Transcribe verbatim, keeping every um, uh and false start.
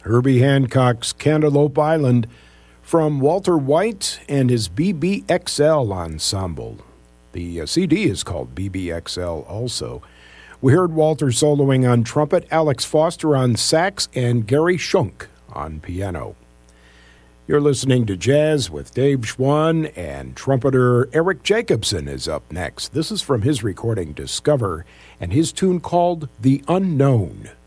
Herbie Hancock's Cantaloupe Island from Walter White and his B B X L Ensemble. The uh, C D is called B B X L also. We heard Walter soloing on trumpet, Alex Foster on sax, and Gary Schunk on piano. You're listening to Jazz with Dave Schwann, and trumpeter Eric Jacobson is up next. This is from his recording Discover, and his tune called The Unknown.